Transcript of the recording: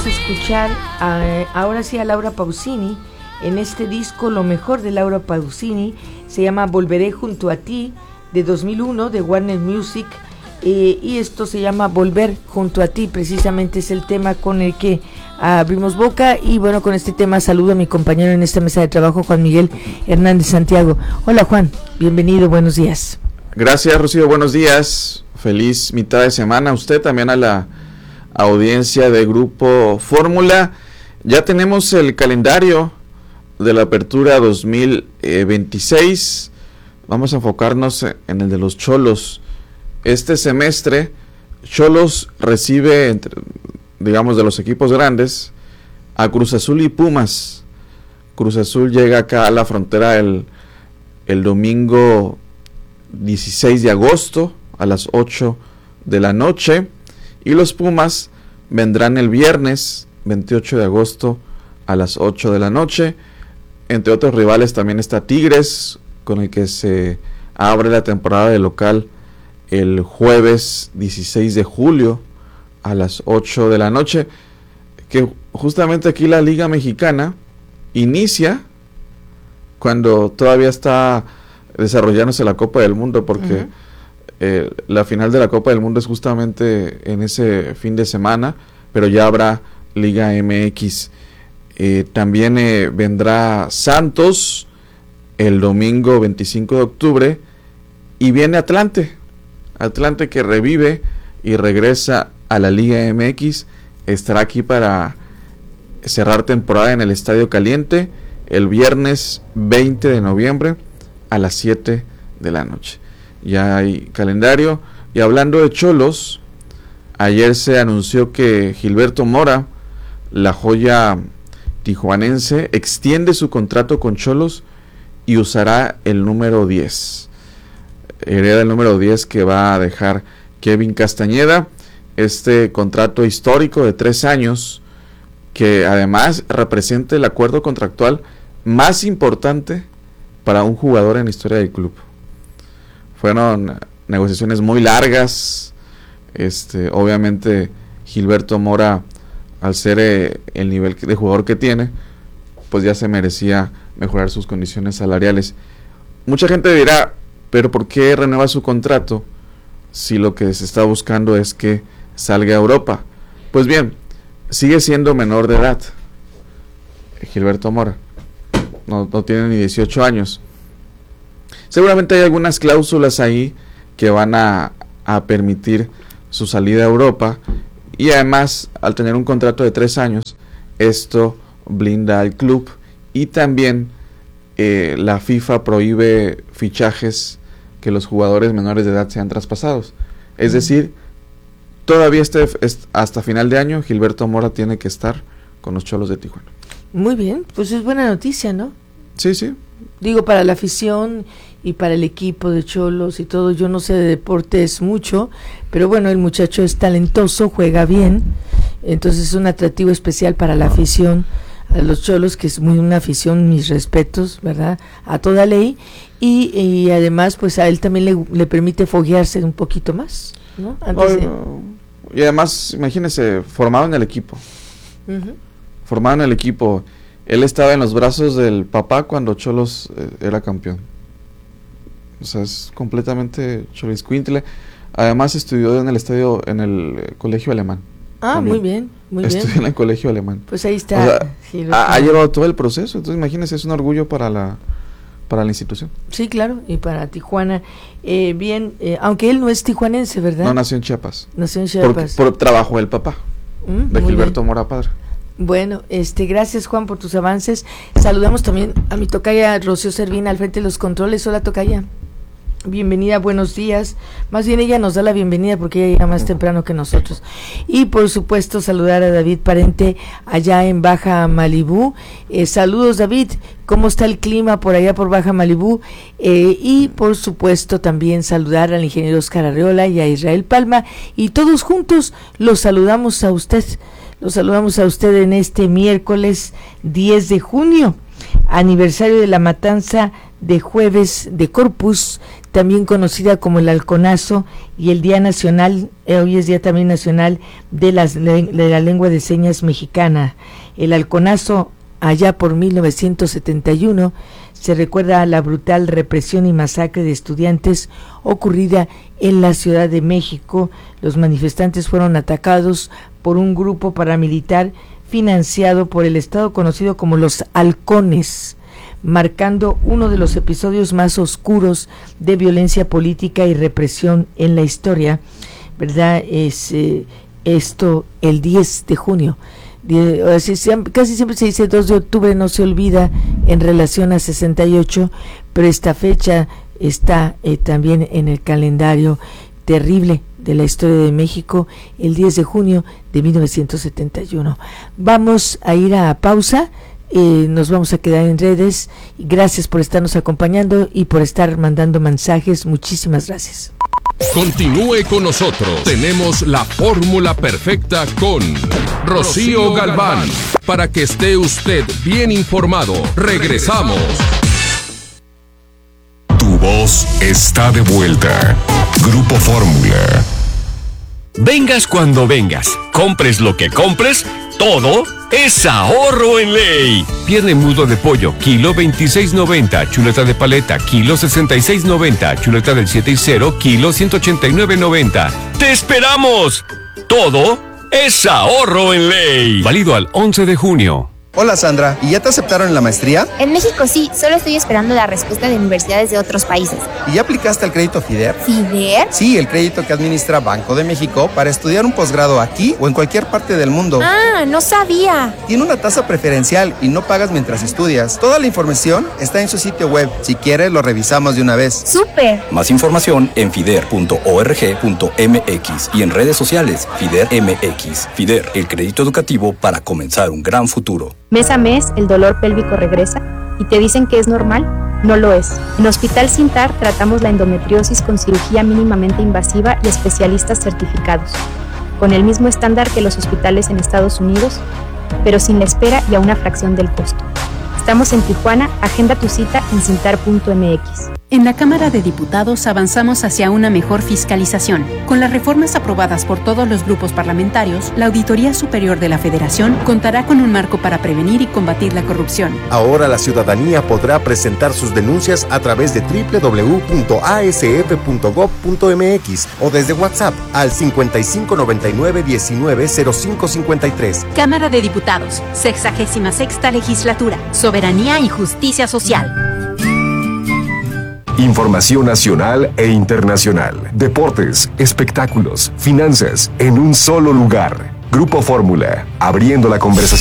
Escuchar ahora sí a Laura Pausini en este disco Lo mejor de Laura Pausini, se llama Volveré junto a ti, de 2001, de Warner Music, y esto se llama Volver junto a ti, precisamente es el tema con el que abrimos boca. Y bueno, con este tema saludo a mi compañero en esta mesa de trabajo, Juan Miguel Hernández Santiago. Hola Juan, bienvenido, buenos días. Gracias Rocío, buenos días, feliz mitad de semana a usted, también a la audiencia de Grupo Fórmula. Ya tenemos el calendario de la apertura 2026. Vamos a enfocarnos en el de los Cholos. Este semestre Cholos recibe, digamos, de los equipos grandes, a Cruz Azul y Pumas. Cruz Azul llega acá a la frontera el domingo 16 de agosto a las 8 de la noche. Y los Pumas vendrán el viernes 28 de agosto a las 8 de la noche. Entre otros rivales también está Tigres, con el que se abre la temporada de local el jueves 16 de julio a las 8 de la noche. Que justamente aquí la Liga Mexicana inicia cuando todavía está desarrollándose la Copa del Mundo, porque la final de la Copa del Mundo es justamente en ese fin de semana, pero ya habrá Liga MX. También vendrá Santos el domingo 25 de octubre y viene Atlante que revive y regresa a la Liga MX. Estará aquí para cerrar temporada en el Estadio Caliente el viernes 20 de noviembre a las 7 de la noche. Ya hay calendario. Y hablando de Cholos, ayer se anunció que Gilberto Mora, la joya tijuanense, extiende su contrato con Cholos y usará el número 10. Hereda el número 10 que va a dejar Kevin Castañeda. Este contrato histórico de 3 años, que además representa el acuerdo contractual más importante para un jugador en la historia del club. Fueron negociaciones muy largas. Obviamente Gilberto Mora, al ser el nivel de jugador que tiene, pues ya se merecía mejorar sus condiciones salariales. Mucha gente dirá, pero ¿por qué renueva su contrato si lo que se está buscando es que salga a Europa? Pues bien, sigue siendo menor de edad Gilberto Mora, no tiene ni 18 años. Seguramente hay algunas cláusulas ahí que van a permitir su salida a Europa, y además, al tener un contrato de 3 años, esto blinda al club. Y también la FIFA prohíbe fichajes que los jugadores menores de edad sean traspasados. Es decir, todavía hasta final de año Gilberto Mora tiene que estar con los Cholos de Tijuana. Muy bien, pues es buena noticia, ¿no? Sí, sí. Digo, para la afición y para el equipo de Cholos y todo. Yo no sé de deportes mucho, pero bueno, el muchacho es talentoso, juega bien, entonces es un atractivo especial para la afición a los Cholos, que es muy una afición, mis respetos, ¿verdad?, a toda ley, y además pues a él también le permite foguearse un poquito más, ¿no? Y además, imagínese, formado en el equipo. Formado en el equipo. Él estaba en los brazos del papá cuando Cholos era campeón. O sea, es completamente choliscuintle. Además estudió en el colegio alemán. Ah, también. Muy bien. Estudió en el colegio alemán. Pues ahí está. O sea, ha llevado todo el proceso. Entonces, imagínense, es un orgullo para la institución. Sí, claro, y para Tijuana. Aunque él no es tijuanense, ¿verdad? No, nació en Chiapas. Nació en Chiapas. Por trabajo del papá, de Gilberto Mora padre. Bueno, gracias Juan por tus avances. Saludamos también a mi tocaya Rocío Servín al frente de los controles. Hola tocaya, bienvenida, buenos días. Más bien ella nos da la bienvenida porque ella llega más temprano que nosotros. Y por supuesto saludar a David Parente allá en Baja Malibú. Saludos David, ¿cómo está el clima por allá por Baja Malibú? Y por supuesto también saludar al ingeniero Oscar Arreola y a Israel Palma, y todos juntos los saludamos a usted. Los saludamos a usted en este miércoles 10 de junio. Aniversario de la matanza de Jueves de Corpus, también conocida como el Halconazo, y el Día Nacional, hoy es Día también Nacional de la Lengua de Señas Mexicana. El Halconazo, allá por 1971, se recuerda a la brutal represión y masacre de estudiantes ocurrida en la Ciudad de México. Los manifestantes fueron atacados por un grupo paramilitar financiado por el Estado conocido como los Halcones, marcando uno de los episodios más oscuros de violencia política y represión en la historia, ¿verdad? Es esto el 10 de junio. Casi siempre se dice 2 de octubre, no se olvida en relación a 68, pero esta fecha está también en el calendario terrible de la historia de México, el 10 de junio de 1971. Vamos a ir a pausa, nos vamos a quedar en redes. Gracias por estarnos acompañando y por estar mandando mensajes. Muchísimas gracias. Continúe con nosotros. Tenemos la fórmula perfecta con Rocío Galván. Para que esté usted bien informado. Regresamos. Tu voz está de vuelta. Grupo Fórmula. Vengas cuando vengas, compres lo que compres, todo es ahorro en ley. Pierna mudo de pollo, kilo 26.90, chuleta de paleta, kilo 66.90, chuleta del 7 y 0, kilo 189.90. ¡Te esperamos! Todo es ahorro en ley. Válido al 11 de junio. Hola Sandra, ¿y ya te aceptaron en la maestría? En México sí, solo estoy esperando la respuesta de universidades de otros países. ¿Y ya aplicaste al crédito FIDER? ¿FIDER? Sí, el crédito que administra Banco de México para estudiar un posgrado aquí o en cualquier parte del mundo. Ah, no sabía. Tiene una tasa preferencial y no pagas mientras estudias. Toda la información está en su sitio web. Si quieres, lo revisamos de una vez. ¡Súper! Más información en fider.org.mx y en redes sociales FIDER MX. FIDER, el crédito educativo para comenzar un gran futuro. Mes a mes, el dolor pélvico regresa y te dicen que es normal. No lo es. En Hospital Sintar tratamos la endometriosis con cirugía mínimamente invasiva y especialistas certificados, con el mismo estándar que los hospitales en Estados Unidos, pero sin la espera y a una fracción del costo. Estamos en Tijuana, agenda tu cita en cintar.mx. En la Cámara de Diputados avanzamos hacia una mejor fiscalización. Con las reformas aprobadas por todos los grupos parlamentarios, la Auditoría Superior de la Federación contará con un marco para prevenir y combatir la corrupción. Ahora la ciudadanía podrá presentar sus denuncias a través de www.asf.gov.mx o desde WhatsApp al 5599-190553. Cámara de Diputados, 66ª Legislatura, Soberanía y Justicia Social. Información nacional e internacional. Deportes, espectáculos, finanzas, en un solo lugar. Grupo Fórmula, abriendo la conversación.